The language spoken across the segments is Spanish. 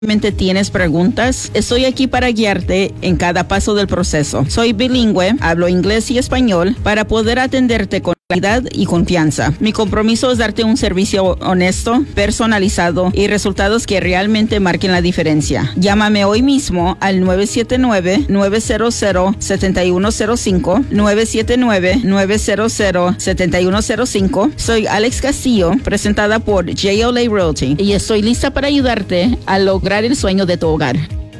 tienes preguntas, estoy aquí para guiarte en cada paso del proceso. Soy bilingüe, hablo inglés y español para poder atenderte con calidad y confianza. Mi compromiso es darte un servicio honesto, personalizado y resultados que realmente marquen la diferencia. Llámame hoy mismo al 979-900-7105, 979-900-7105. Soy Alex Castillo, presentada por JLA Realty, y estoy lista para ayudarte a lograr el sueño de tu hogar.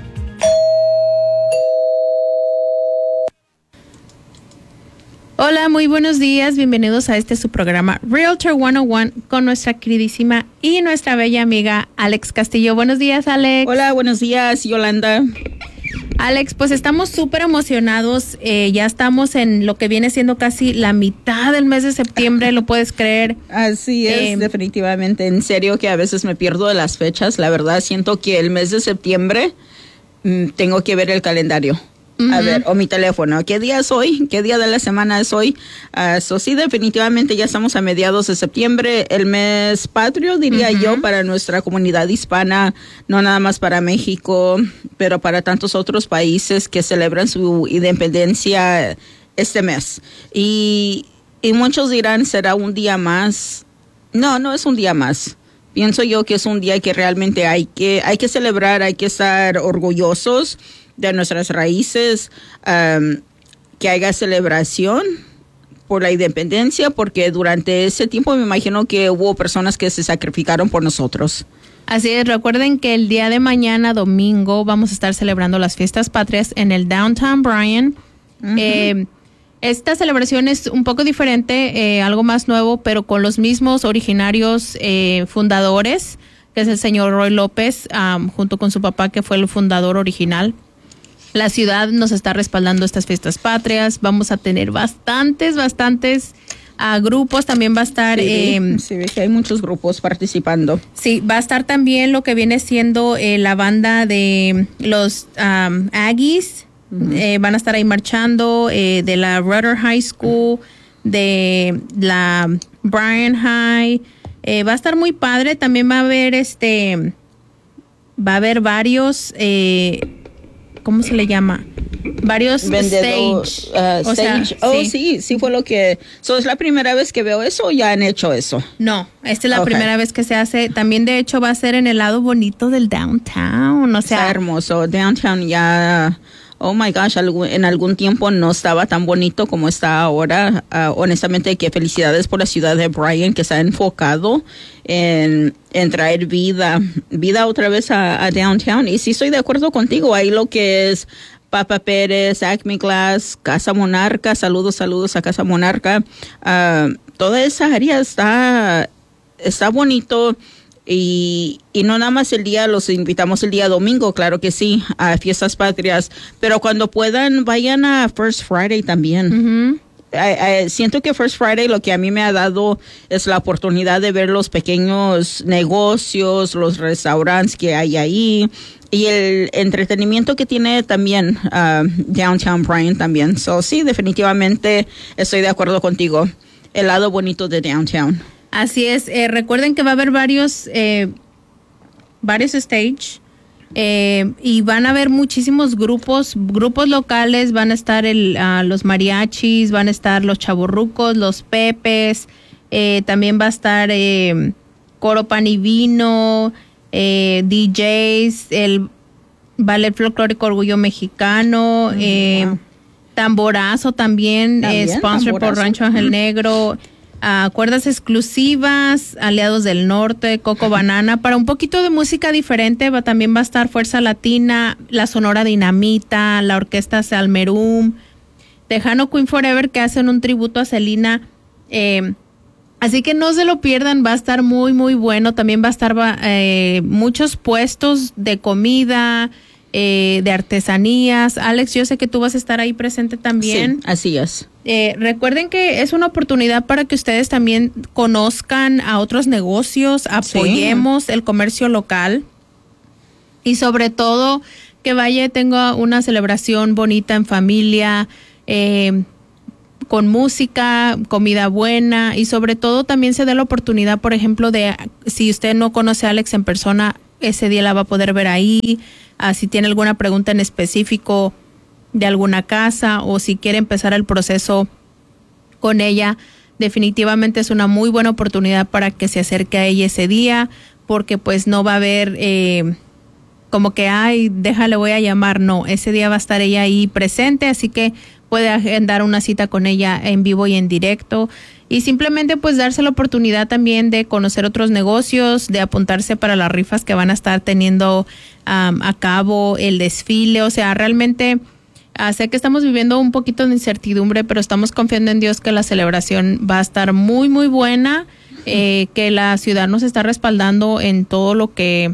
Hola, muy buenos días. Bienvenidos a su programa Realtor 101 con nuestra queridísima y nuestra bella amiga Alex Castillo. Buenos días, Alex. Hola, buenos días, Yolanda. Alex, pues estamos súper emocionados. Ya estamos en lo que viene siendo casi la mitad del mes de septiembre, ¿lo puedes creer? Así es, definitivamente. En serio que a veces me pierdo de las fechas. La verdad, siento que el mes de septiembre tengo que ver el calendario. A ver, o mi teléfono. ¿Qué día es hoy? ¿Qué día de la semana es hoy? Sí, definitivamente ya estamos a mediados de septiembre. El mes patrio, diría yo, para nuestra comunidad hispana, no nada más para México, pero para tantos otros países que celebran su independencia este mes. Y muchos dirán, ¿será un día más? No es un día más. Pienso yo que es un día que realmente hay que celebrar, hay que estar orgullosos de nuestras raíces, que haya celebración por la independencia, porque durante ese tiempo me imagino que hubo personas que se sacrificaron por nosotros. Así es, recuerden que el día de mañana, domingo, vamos a estar celebrando las fiestas patrias en el Downtown Bryan. Esta celebración es un poco diferente, algo más nuevo, pero con los mismos originarios fundadores, que es el señor Roy López, junto con su papá, que fue el fundador original. La ciudad nos está respaldando estas fiestas patrias. Vamos a tener bastantes grupos. También va a estar... Sí, hay muchos grupos participando. Sí, va a estar también lo que viene siendo la banda de los Aggies. Van a estar ahí marchando, de la Rudder High School, de la Bryan High. Va a estar muy padre. También va a haber varios... ¿cómo se le llama? Varios stage. Sí, fue lo que... ¿Es la primera vez que veo eso o ya han hecho eso? No, esta es la primera vez que se hace. También, de hecho, va a ser en el lado bonito del downtown. Está hermoso. Downtown ya... Oh my gosh, en algún tiempo no estaba tan bonito como está ahora. Honestamente, que felicidades por la ciudad de Bryan, que se ha enfocado en traer vida otra vez a Downtown. Y sí estoy de acuerdo contigo. Ahí lo que es Papa Pérez, Acme Glass, Casa Monarca, saludos a Casa Monarca. Toda esa área está bonito. Y no nada más los invitamos el día domingo, claro que sí, a fiestas patrias, pero cuando puedan vayan a First Friday también. Siento que First Friday lo que a mí me ha dado es la oportunidad de ver los pequeños negocios, los restaurantes que hay ahí y el entretenimiento que tiene también Downtown Bryan también. Sí, definitivamente estoy de acuerdo contigo. El lado bonito de Downtown. Así es, recuerden que va a haber varios stage y van a haber muchísimos grupos locales. Van a estar los mariachis, van a estar los chavorrucos, los pepes, también va a estar coro pan y vino, DJs, el ballet folclórico Orgullo Mexicano, tamborazo también, sponsor por Rancho Ángel Negro. Cuerdas exclusivas, Aliados del Norte, Coco Banana. Para un poquito de música diferente también va a estar Fuerza Latina, la Sonora Dinamita, la Orquesta Salmerum, Tejano Queen Forever, que hacen un tributo a Selena. Así que no se lo pierdan, va a estar muy, muy bueno. También va a estar muchos puestos de comida, de artesanías. Alex, yo sé que tú vas a estar ahí presente también. Sí, así es. Recuerden que es una oportunidad para que ustedes también conozcan a otros negocios, apoyemos el comercio local y sobre todo que tenga una celebración bonita en familia, con música, comida buena y sobre todo también se dé la oportunidad, por ejemplo, de si usted no conoce a Alex en persona, ese día la va a poder ver ahí. Si tiene alguna pregunta en específico de alguna casa o si quiere empezar el proceso con ella, definitivamente es una muy buena oportunidad para que se acerque a ella ese día, porque pues no va a haber como que, ay, déjale, voy a llamar. No, ese día va a estar ella ahí presente, así que puede agendar una cita con ella en vivo y en directo. Y simplemente pues darse la oportunidad también de conocer otros negocios, de apuntarse para las rifas que van a estar teniendo a cabo, el desfile. O sea, realmente sé que estamos viviendo un poquito de incertidumbre, pero estamos confiando en Dios que la celebración va a estar muy, muy buena, que la ciudad nos está respaldando en todo lo que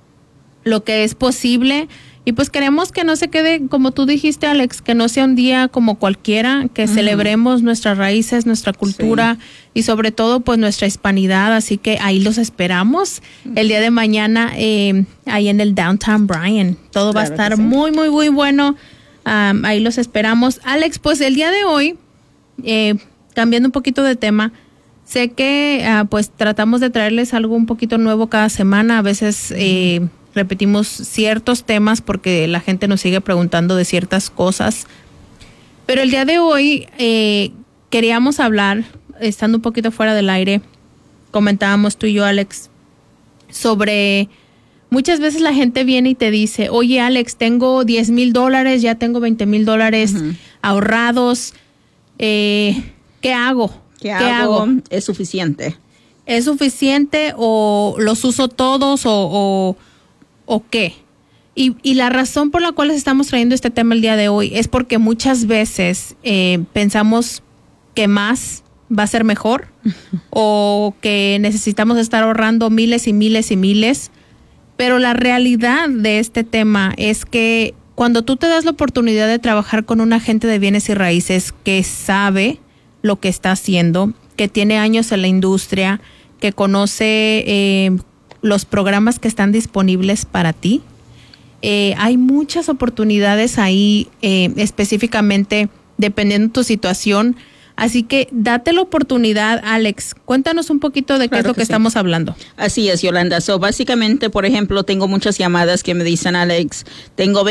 es posible. Y pues queremos que no se quede, como tú dijiste, Alex, que no sea un día como cualquiera, que celebremos nuestras raíces, nuestra cultura y sobre todo pues nuestra hispanidad. Así que ahí los esperamos el día de mañana ahí en el Downtown Bryan. Todo va a estar muy, muy, muy bueno. Ahí los esperamos. Alex, pues el día de hoy, cambiando un poquito de tema, sé que pues tratamos de traerles algo un poquito nuevo cada semana. A veces repetimos ciertos temas porque la gente nos sigue preguntando de ciertas cosas. Pero el día de hoy queríamos hablar, estando un poquito fuera del aire, comentábamos tú y yo, Alex, sobre muchas veces la gente viene y te dice, oye, Alex, tengo $10,000, ya tengo $20,000 ahorrados, ¿qué hago? ¿Qué hago? ¿Es suficiente? ¿Es suficiente o los uso todos o qué? Y la razón por la cual les estamos trayendo este tema el día de hoy es porque muchas veces pensamos que más va a ser mejor o que necesitamos estar ahorrando miles y miles y miles, pero la realidad de este tema es que cuando tú te das la oportunidad de trabajar con un agente de bienes y raíces que sabe lo que está haciendo, que tiene años en la industria, que conoce los programas que están disponibles para ti, hay muchas oportunidades ahí, específicamente dependiendo de tu situación. Así que date la oportunidad, Alex. Cuéntanos un poquito de qué es lo que estamos hablando. Así es, Yolanda. Básicamente, por ejemplo, tengo muchas llamadas que me dicen, Alex, tengo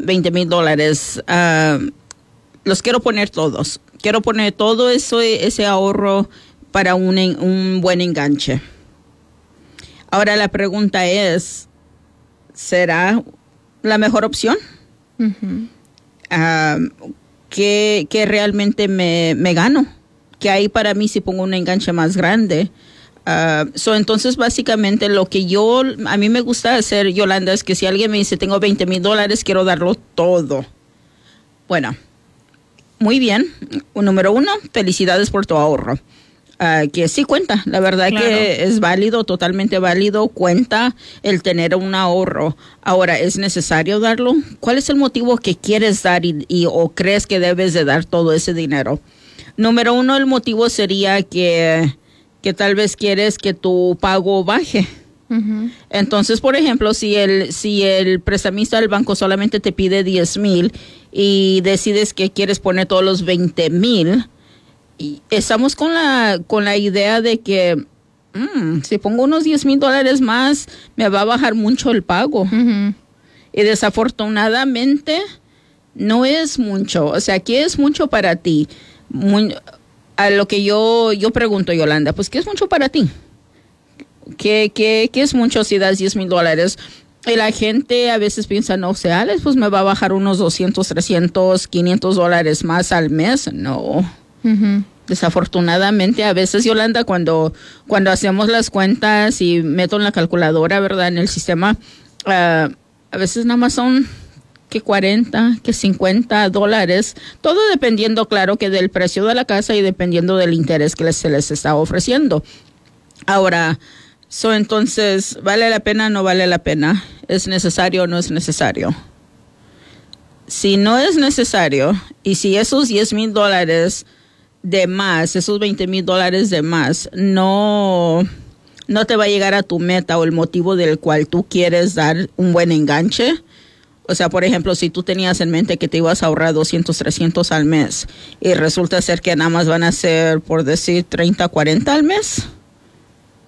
$20,000. Los quiero poner todos. Quiero poner todo ese ahorro para un buen enganche. Ahora la pregunta es, ¿será la mejor opción? ¿Qué realmente me gano? ¿Qué hay para mí si pongo un enganche más grande? Entonces, básicamente, lo que a mí me gusta hacer, Yolanda, es que si alguien me dice, tengo $20,000, quiero darlo todo. Bueno, muy bien. Número 1, felicidades por tu ahorro. Que sí cuenta, la verdad, claro, que es válido, totalmente válido, cuenta el tener un ahorro. Ahora, ¿es necesario darlo? ¿Cuál es el motivo que quieres dar o crees que debes de dar todo ese dinero? Número 1, el motivo sería que tal vez quieres que tu pago baje. Entonces, por ejemplo, si el prestamista del banco solamente te pide 10,000 y decides que quieres poner todos los 20,000, y estamos con la idea de que si pongo unos $10,000 más, me va a bajar mucho el pago. Y desafortunadamente no es mucho. O sea, ¿qué es mucho para ti? A lo que yo pregunto, Yolanda, pues, ¿qué es mucho para ti? ¿Qué es mucho si das $10,000? Y la gente a veces piensa, no sé, Alex, pues me va a bajar unos $200, $300, $500 más al mes. No. Desafortunadamente, a veces, Yolanda, cuando hacemos las cuentas y meto en la calculadora, ¿verdad?, en el sistema, a veces nada más son que $40, que $50, todo dependiendo, claro, que del precio de la casa y dependiendo del interés que se les está ofreciendo. Ahora, entonces, ¿vale la pena o no vale la pena? ¿Es necesario o no es necesario? Si no es necesario, y si esos $10,000 de más, esos $20,000 de más, no te va a llegar a tu meta o el motivo del cual tú quieres dar un buen enganche. O sea, por ejemplo, si tú tenías en mente que te ibas a ahorrar $200, $300 al mes y resulta ser que nada más van a ser, por decir, $30, $40 al mes.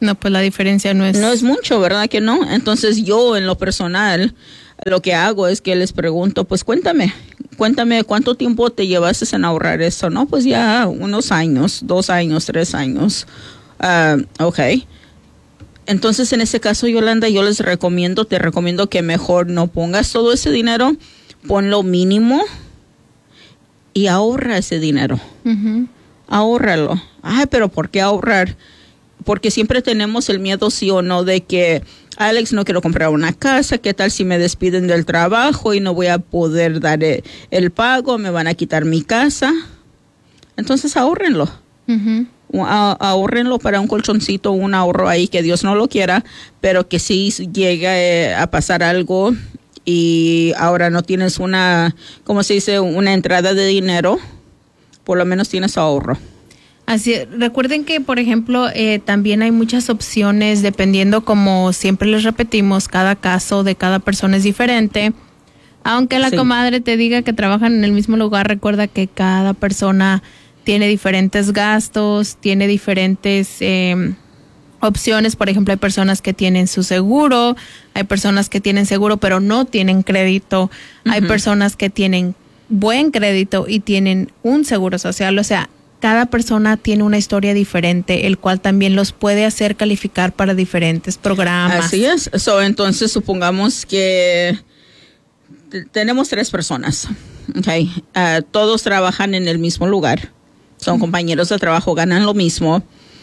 No, pues la diferencia no es mucho, ¿verdad que no? Entonces yo en lo personal lo que hago es que les pregunto, pues cuéntame cuánto tiempo te llevaste en ahorrar eso, ¿no? Pues ya unos años, 2 años, 3 años. Okay. Entonces en ese caso, Yolanda, yo te recomiendo que mejor no pongas todo ese dinero, pon lo mínimo y ahorra ese dinero. Uh-huh. Ahórralo. Ay, pero ¿por qué ahorrar? Porque siempre tenemos el miedo, sí o no, de que, Alex, no quiero comprar una casa, ¿qué tal si me despiden del trabajo y no voy a poder dar el pago, me van a quitar mi casa? Entonces ahórrenlo. Uh-huh. Ahórrenlo para un colchoncito, un ahorro ahí, que Dios no lo quiera, pero que si llega a pasar algo y ahora no tienes una entrada de dinero, por lo menos tienes ahorro. Así, recuerden que, por ejemplo, también hay muchas opciones dependiendo, como siempre les repetimos, cada caso de cada persona es diferente. Aunque la comadre te diga que trabajan en el mismo lugar, recuerda que cada persona tiene diferentes gastos, tiene diferentes opciones. Por ejemplo, hay personas que tienen su seguro, hay personas que tienen seguro pero no tienen crédito, hay personas que tienen buen crédito y tienen un seguro social, o sea, cada persona tiene una historia diferente, el cual también los puede hacer calificar para diferentes programas. Así es. Entonces, supongamos que tenemos 3 personas. Okay. Todos trabajan en el mismo lugar. Son compañeros de trabajo, ganan lo mismo.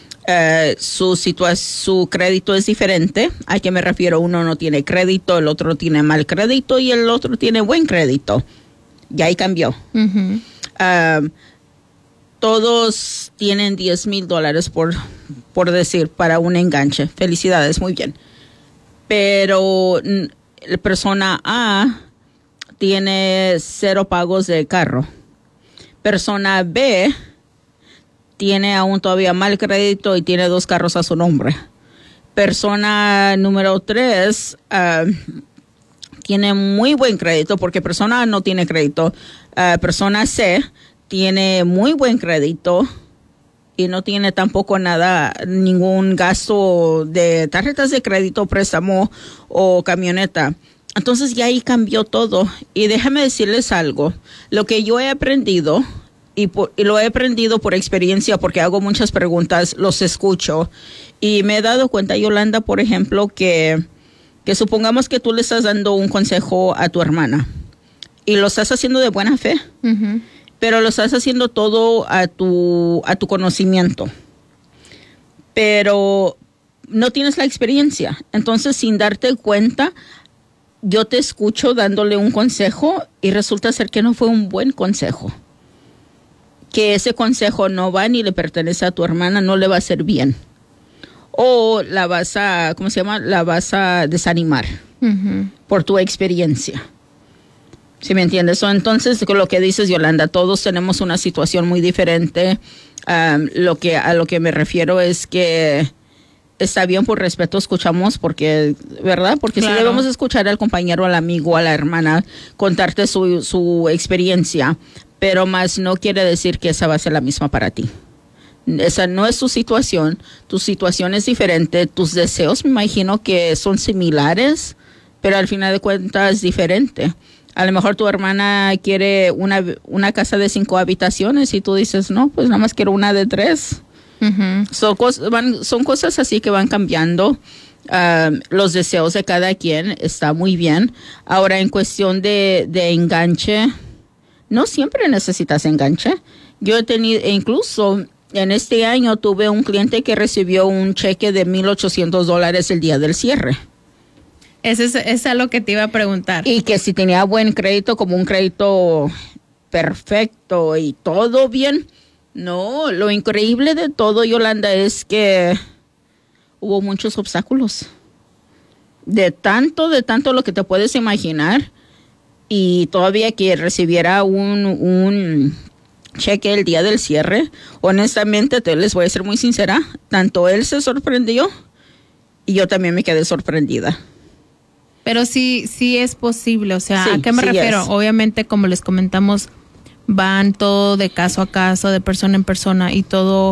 Su crédito es diferente. ¿A qué me refiero? Uno no tiene crédito, el otro tiene mal crédito y el otro tiene buen crédito. Ya ahí cambió. Uh-huh. Todos tienen $10,000 por decir, para un enganche. Felicidades, muy bien. Pero la persona A tiene 0 pagos de carro. Persona B tiene aún todavía mal crédito y tiene 2 carros a su nombre. Persona número 3 tiene muy buen crédito, porque persona A no tiene crédito. Persona C tiene muy buen crédito y no tiene tampoco ningún gasto de tarjetas de crédito, préstamo o camioneta. Entonces ya ahí cambió todo. Y déjame decirles algo. Lo que yo he aprendido, y lo he aprendido por experiencia, porque hago muchas preguntas, los escucho, y me he dado cuenta, Yolanda, por ejemplo, que supongamos que tú le estás dando un consejo a tu hermana y lo estás haciendo de buena fe. Uh-huh. Pero lo estás haciendo todo a tu conocimiento. Pero no tienes la experiencia. Entonces, sin darte cuenta, yo te escucho dándole un consejo y resulta ser que no fue un buen consejo. Que ese consejo no va ni le pertenece a tu hermana, no le va a hacer bien. O la vas a, la vas a desanimar uh-huh. por tu experiencia. ¿Sí me entiendes? Entonces, con lo que dices, Yolanda, todos tenemos una situación muy diferente. A lo que me refiero es que está bien, por respeto escuchamos, porque, ¿verdad? Porque claro, sí debemos escuchar al compañero, al amigo, a la hermana, contarte su experiencia, pero más no quiere decir que esa va a ser la misma para ti. Esa no es tu situación es diferente, tus deseos me imagino que son similares, pero al final de cuentas diferente. A lo mejor tu hermana quiere una casa de 5 habitaciones y tú dices, no, pues nada más quiero una de 3. Uh-huh. Son cosas así que van cambiando. Los deseos de cada quien está muy bien. Ahora, en cuestión de enganche, no siempre necesitas enganche. Yo he tenido, incluso en este año tuve un cliente que recibió un cheque de $1,800 el día del cierre. Eso es lo que te iba a preguntar. Y que si tenía buen crédito, como un crédito perfecto y todo bien. No, lo increíble de todo, Yolanda, es que hubo muchos obstáculos. De tanto lo que te puedes imaginar. Y todavía que recibiera un cheque el día del cierre, honestamente, les voy a ser muy sincera, tanto él se sorprendió y yo también me quedé sorprendida. Pero sí es posible, o sea, sí, ¿a qué me refiero? Es. Obviamente, como les comentamos, van todo de caso a caso, de persona en persona, y todo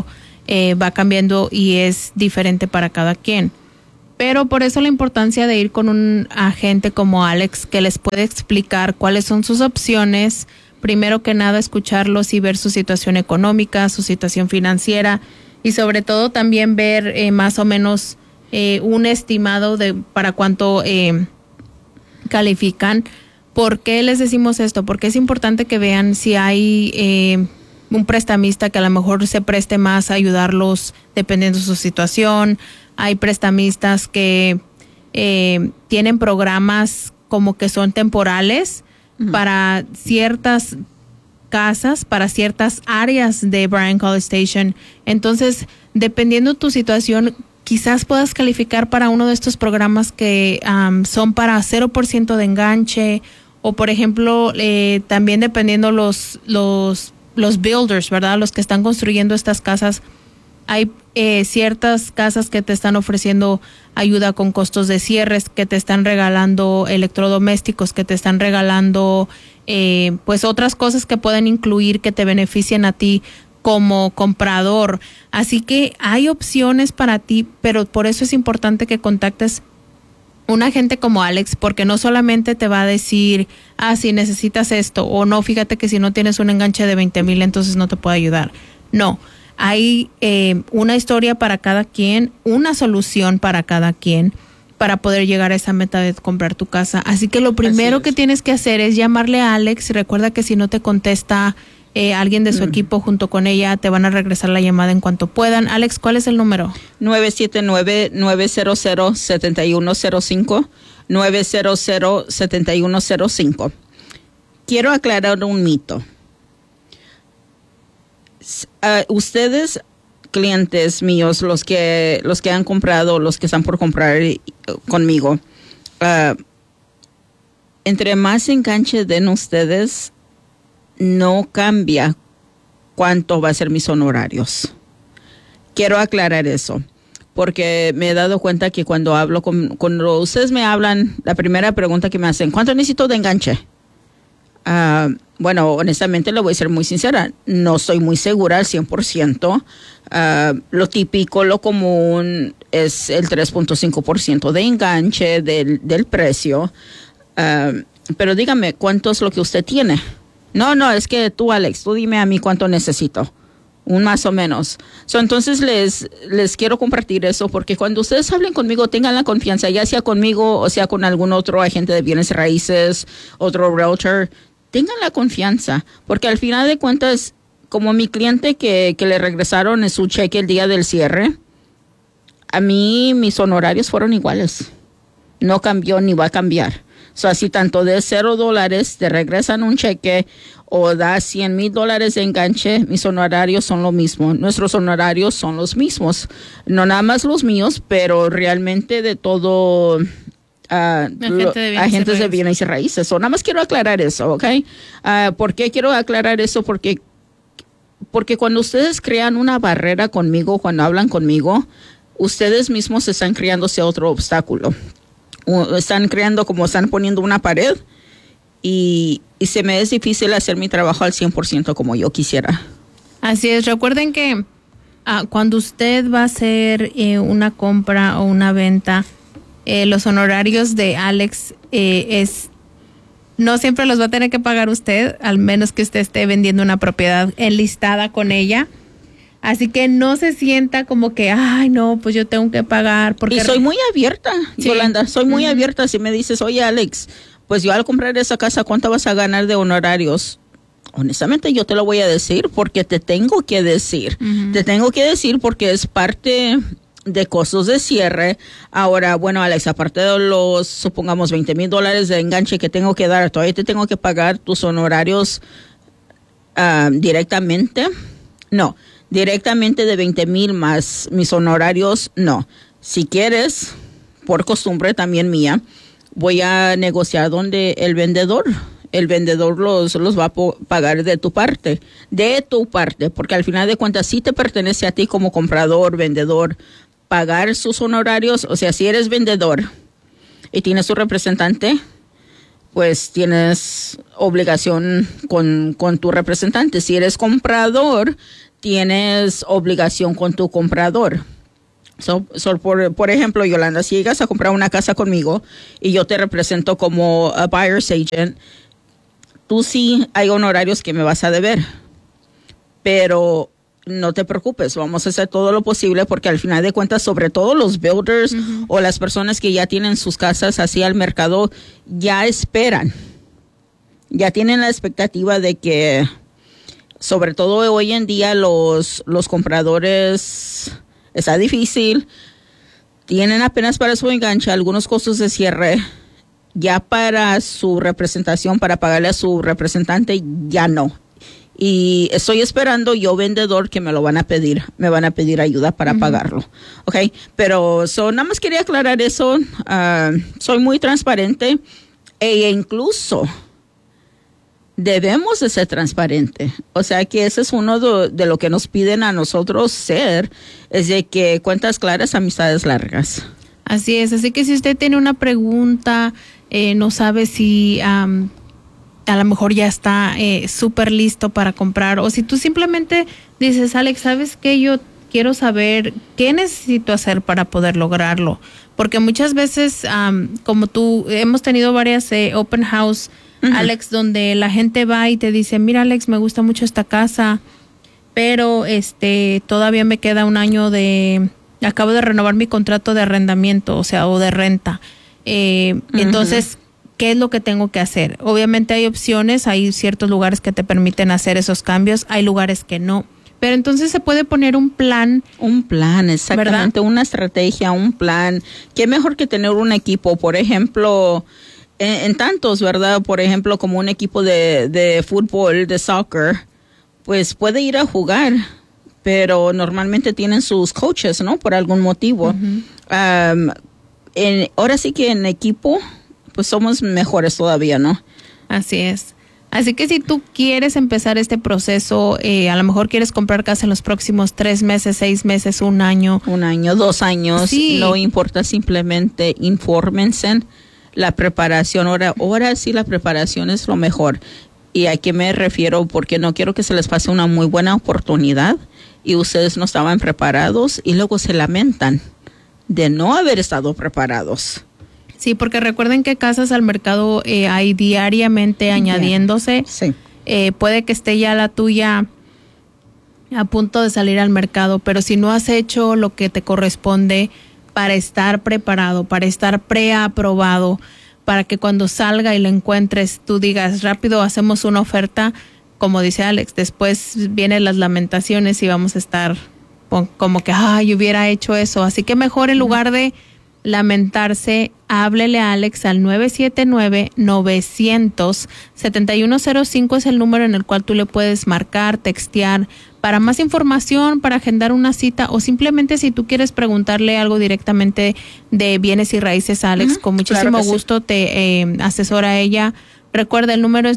va cambiando y es diferente para cada quien. Pero por eso la importancia de ir con un agente como Alex que les puede explicar cuáles son sus opciones. Primero que nada, escucharlos y ver su situación económica, su situación financiera y sobre todo también ver más o menos un estimado de para cuánto califican. ¿Por qué les decimos esto? Porque es importante que vean si hay un prestamista que a lo mejor se preste más a ayudarlos dependiendo de su situación. Hay prestamistas que tienen programas como que son temporales para ciertas casas, para ciertas áreas de Bryan College Station. Entonces, dependiendo de tu situación, quizás puedas calificar para uno de estos programas que son para 0% de enganche o, por ejemplo, también dependiendo los builders, ¿verdad? Los que están construyendo estas casas. Hay ciertas casas que te están ofreciendo ayuda con costos de cierres, que te están regalando electrodomésticos, que te están regalando pues otras cosas que pueden incluir que te beneficien a ti como comprador. Así que hay opciones para ti, pero por eso es importante que contactes un agente como Alex, porque no solamente te va a decir, si necesitas esto, o no, fíjate que si no tienes un enganche de 20,000, entonces no te puedo ayudar. No. Hay una historia para cada quien, una solución para cada quien para poder llegar a esa meta de comprar tu casa. Así que lo primero que tienes que hacer es llamarle a Alex. Recuerda que si no te contesta alguien de su equipo junto con ella, te van a regresar la llamada en cuanto puedan. Alex, ¿cuál es el número? 979-900-7105. 900-7105. Quiero aclarar un mito. Ustedes, clientes míos, los que han comprado, los que están por comprar conmigo, entre más enganche den ustedes, no cambia cuánto va a ser mis honorarios. Quiero aclarar eso, porque me he dado cuenta que cuando hablo cuando ustedes me hablan, la primera pregunta que me hacen, ¿cuánto necesito de enganche? Bueno, honestamente le voy a ser muy sincera, no estoy muy segura al 100%. Lo típico, lo común es el 3.5% de enganche del precio. Pero dígame, ¿cuánto es lo que usted tiene? No, es que tú, Alex, tú dime a mí cuánto necesito. Un más o menos. Entonces les quiero compartir eso porque cuando ustedes hablen conmigo, tengan la confianza, ya sea conmigo o sea con algún otro agente de bienes raíces, otro realtor. Tengan la confianza, porque al final de cuentas, como mi cliente que le regresaron en su cheque el día del cierre, a mí mis honorarios fueron iguales. No cambió ni va a cambiar. Así tanto de $0 te regresan un cheque o da $100,000 de enganche, mis honorarios son lo mismo. Nuestros honorarios son los mismos. No nada más los míos, pero realmente de todo... agentes de bienes y raíces. Nada más quiero aclarar eso, ¿ok? ¿Por qué quiero aclarar eso? Porque cuando ustedes crean una barrera conmigo, cuando hablan conmigo, ustedes mismos están creándose otro obstáculo. Están creando como están poniendo una pared y se me es difícil hacer mi trabajo al 100% como yo quisiera. Así es. Recuerden que cuando usted va a hacer una compra o una venta, los honorarios de Alex no siempre los va a tener que pagar usted, al menos que usted esté vendiendo una propiedad enlistada con ella. Así que no se sienta como que, no, pues yo tengo que pagar. Porque y soy muy abierta, sí. Yolanda, soy muy abierta. Si me dices, oye, Alex, pues yo al comprar esa casa, ¿cuánto vas a ganar de honorarios? Honestamente, yo te lo voy a decir porque te tengo que decir. Te tengo que decir porque es parte de costos de cierre. Ahora, bueno, Alex, aparte de los, supongamos, $20,000 de enganche que tengo que dar, todavía te tengo que pagar tus honorarios directamente. No, directamente de 20,000 más mis honorarios, no. Si quieres, por costumbre también mía, voy a negociar donde el vendedor los va a pagar de tu parte, porque al final de cuentas sí te pertenece a ti como comprador, vendedor, pagar sus honorarios. O sea, si eres vendedor y tienes tu representante, pues tienes obligación con tu representante. Si eres comprador, tienes obligación con tu comprador. Por ejemplo, Yolanda, si llegas a comprar una casa conmigo y yo te represento como a buyer's agent, tú sí hay honorarios que me vas a deber, pero no te preocupes, vamos a hacer todo lo posible porque al final de cuentas, sobre todo los builders o las personas que ya tienen sus casas así al mercado, ya esperan, ya tienen la expectativa de que, sobre todo hoy en día, los compradores, está difícil, tienen apenas para su enganche algunos costos de cierre, ya para su representación, para pagarle a su representante, ya no. Y estoy esperando yo, vendedor, que me van a pedir ayuda para pagarlo. ¿Ok? Pero nada más quería aclarar eso. Soy muy transparente e incluso debemos de ser transparente. O sea que ese es uno de lo que nos piden a nosotros ser, es de que cuentas claras, amistades largas. Así es. Así que si usted tiene una pregunta, no sabe si a lo mejor ya está súper listo para comprar, o si tú simplemente dices, Alex, ¿sabes qué? Yo quiero saber qué necesito hacer para poder lograrlo, porque muchas veces, como tú, hemos tenido varias open house, Alex, donde la gente va y te dice, mira, Alex, me gusta mucho esta casa, pero todavía me queda un año acabo de renovar mi contrato de arrendamiento, o de renta, entonces, ¿qué es lo que tengo que hacer? Obviamente hay opciones, hay ciertos lugares que te permiten hacer esos cambios, hay lugares que no. Pero entonces se puede poner un plan. Un plan, exactamente, ¿verdad? Una estrategia, un plan. ¿Qué mejor que tener un equipo? Por ejemplo, en tantos, ¿verdad? Por ejemplo, como un equipo de fútbol, de soccer, pues puede ir a jugar, pero normalmente tienen sus coaches, ¿no? Por algún motivo. Ahora sí que en equipo, pues somos mejores todavía, ¿no? Así es. Así que si tú quieres empezar este proceso, a lo mejor quieres comprar casa en los próximos 3 meses, 6 meses, 1 año. 1 año, 2 años. Sí. No importa, simplemente infórmense. La preparación, ahora sí la preparación es lo mejor. ¿Y a qué me refiero? Porque no quiero que se les pase una muy buena oportunidad y ustedes no estaban preparados y luego se lamentan de no haber estado preparados. Sí, porque recuerden que casas al mercado hay diariamente añadiéndose. Sí. Puede que esté ya la tuya a punto de salir al mercado, pero si no has hecho lo que te corresponde para estar preparado, para estar preaprobado, para que cuando salga y lo encuentres, tú digas, rápido, hacemos una oferta, como dice Alex, después vienen las lamentaciones y vamos a estar como que, yo hubiera hecho eso. Así que mejor en lugar de lamentarse, háblele a Alex al 979-900-7105 es el número en el cual tú le puedes marcar, textear para más información, para agendar una cita o simplemente si tú quieres preguntarle algo directamente de bienes y raíces a Alex, con muchísimo claro gusto sí. Te asesora ella. Recuerda, el número es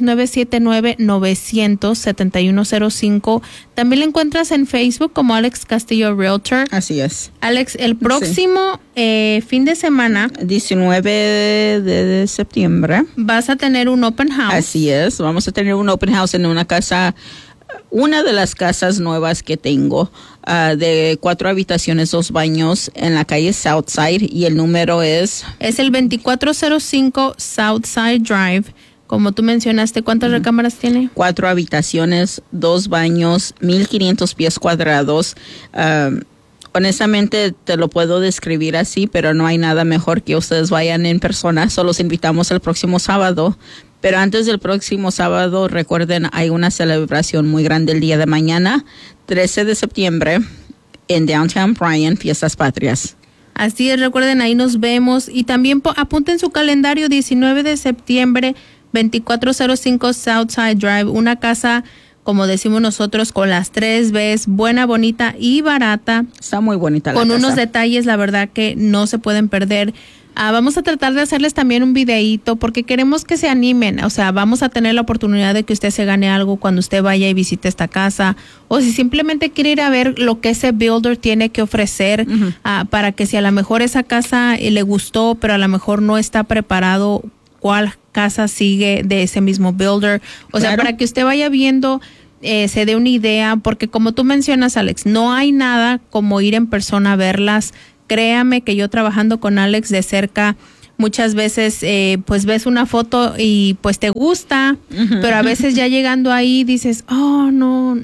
979-900-7105. También la encuentras en Facebook como Alex Castillo Realtor. Así es. Alex, el próximo fin de semana, 19 de septiembre, vas a tener un open house. Así es, vamos a tener un open house en una casa, una de las casas nuevas que tengo, de 4 habitaciones, 2 baños en la calle Southside, y el número es el 2405 Southside Drive. Como tú mencionaste, ¿cuántas recámaras tiene? 4 habitaciones, 2 baños, 1,500 pies cuadrados. Honestamente te lo puedo describir así, pero no hay nada mejor que ustedes vayan en persona. Solo los invitamos el próximo sábado. Pero antes del próximo sábado, recuerden, hay una celebración muy grande el día de mañana, 13 de septiembre, en Downtown Bryan, Fiestas Patrias. Así es, recuerden, ahí nos vemos. Y también apunten su calendario, 19 de septiembre, 2405 Southside Drive, una casa, como decimos nosotros, con las 3 Bs, buena, bonita y barata. Está muy bonita la casa. Con unos detalles, la verdad, que no se pueden perder. Vamos a tratar de hacerles también un videíto porque queremos que se animen. O sea, vamos a tener la oportunidad de que usted se gane algo cuando usted vaya y visite esta casa. O si simplemente quiere ir a ver lo que ese builder tiene que ofrecer, para que si a lo mejor esa casa le gustó, pero a lo mejor no está preparado, cuál casa sigue de ese mismo builder. O sea, para que usted vaya viendo se dé una idea, porque como tú mencionas, Alex, no hay nada como ir en persona a verlas. Créame que yo trabajando con Alex de cerca, muchas veces pues ves una foto y pues te gusta, pero a veces ya llegando ahí dices, oh, no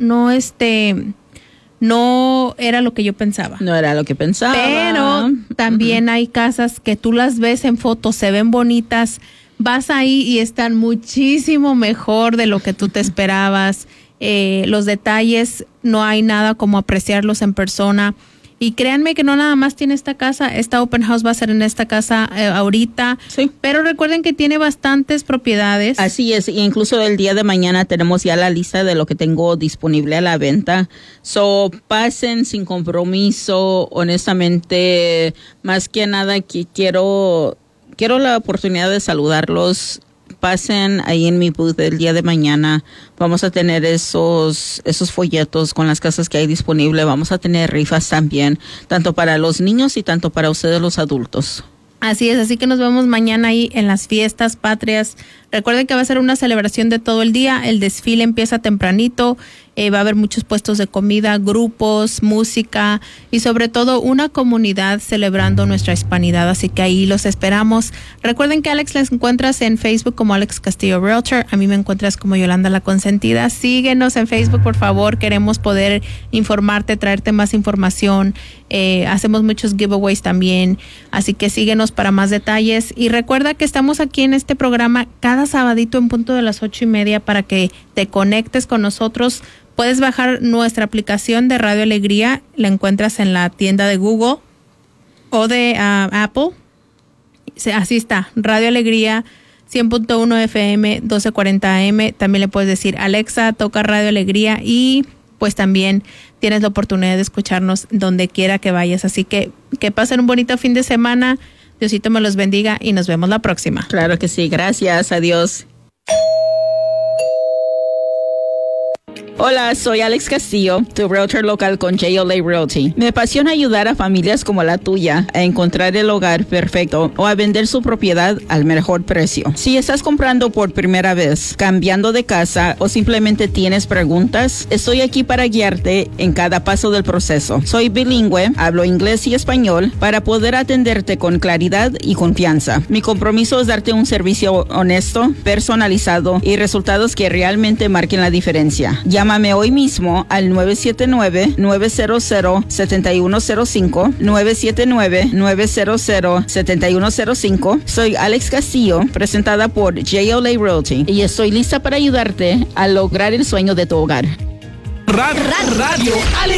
era lo que yo pensaba. No era lo que pensaba. Pero también hay casas que tú las ves en fotos, se ven bonitas, vas ahí y están muchísimo mejor de lo que tú te esperabas. Los detalles, no hay nada como apreciarlos en persona. Y créanme que no nada más tiene esta casa, esta open house va a ser en esta casa ahorita, sí. Pero recuerden que tiene bastantes propiedades. Así es, y incluso el día de mañana tenemos ya la lista de lo que tengo disponible a la venta. So, pasen sin compromiso, honestamente, más que nada que quiero la oportunidad de saludarlos. Pasen ahí en mi booth el día de mañana. Vamos a tener esos folletos con las casas que hay disponible. Vamos a tener rifas también, tanto para los niños y tanto para ustedes los adultos. Así es, así que nos vemos mañana ahí en las fiestas patrias. Recuerden que va a ser una celebración de todo el día. El desfile empieza tempranito. Va a haber muchos puestos de comida, grupos, música y sobre todo una comunidad celebrando nuestra hispanidad. Así que ahí los esperamos. Recuerden que Alex les encuentras en Facebook como Alex Castillo Realtor. A mí me encuentras como Yolanda La Consentida. Síguenos en Facebook, por favor. Queremos poder informarte, traerte más información. Hacemos muchos giveaways también. Así que síguenos para más detalles. Y recuerda que estamos aquí en este programa cada sabadito en punto de las 8:30 para que te conectes con nosotros. Puedes bajar nuestra aplicación de Radio Alegría, la encuentras en la tienda de Google o de Apple. Así está, Radio Alegría 100.1 FM, 1240 AM. También le puedes decir, Alexa, toca Radio Alegría y pues también tienes la oportunidad de escucharnos donde quiera que vayas. Así que pasen un bonito fin de semana. Diosito me los bendiga y nos vemos la próxima. Claro que sí, gracias, adiós. Hola, soy Alex Castillo, tu realtor local con JLA Realty. Me apasiona ayudar a familias como la tuya a encontrar el hogar perfecto o a vender su propiedad al mejor precio. Si estás comprando por primera vez, cambiando de casa o simplemente tienes preguntas, estoy aquí para guiarte en cada paso del proceso. Soy bilingüe, hablo inglés y español para poder atenderte con claridad y confianza. Mi compromiso es darte un servicio honesto, personalizado y resultados que realmente marquen la diferencia. Llámame hoy mismo al 979-900-7105, 979-900-7105. Soy Alex Castillo, presentada por JLA Realty, y estoy lista para ayudarte a lograr el sueño de tu hogar. Radio Alex.